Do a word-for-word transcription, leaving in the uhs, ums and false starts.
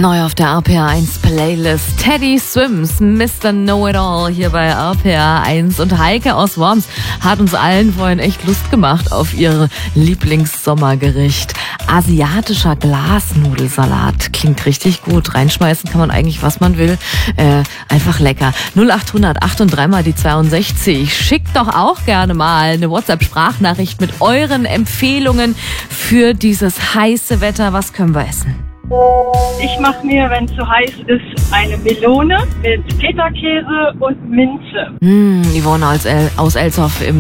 Neu auf der R P R eins Playlist. Teddy Swims, Mister Know-It-All hier bei R P R eins. Und Heike aus Worms hat uns allen vorhin echt Lust gemacht auf ihr Lieblingssommergericht. Asiatischer Glasnudelsalat. Klingt richtig gut. Reinschmeißen kann man eigentlich, was man will. Äh, einfach lecker. null acht hundert acht und drei mal die zweiundsechzig. Schickt doch auch gerne mal eine WhatsApp-Sprachnachricht mit euren Empfehlungen für dieses heiße Wetter. Was können wir essen? Ich mache mir, wenn es zu heiß ist, eine Melone mit Feta-Käse und Minze. Mmh, Yvonne aus, El aus Elshoff im